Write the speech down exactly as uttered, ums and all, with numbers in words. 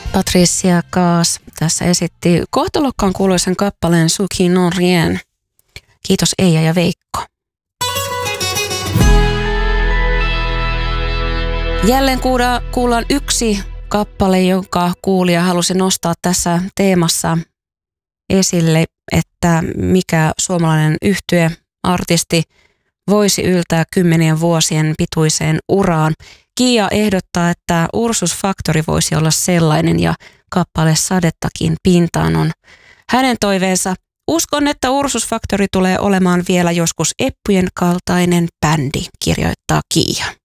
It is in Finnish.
Patricia Kaas tässä esitti kohtalokkaan kuuluisen kappaleen Suki non rien. Kiitos Eija ja Veikko. Jälleen kuulla, kuullaan yksi kappale, jonka kuulija halusi nostaa tässä teemassa esille, että mikä suomalainen yhtye, artisti voisi yltää kymmenien vuosien pituiseen uraan. Kiia ehdottaa, että Ursus Factory voisi olla sellainen ja kappale Sadettakin pintaan on hänen toiveensa. Uskon, että Ursus Factory tulee olemaan vielä joskus Eppujen kaltainen bändi, kirjoittaa Kiia.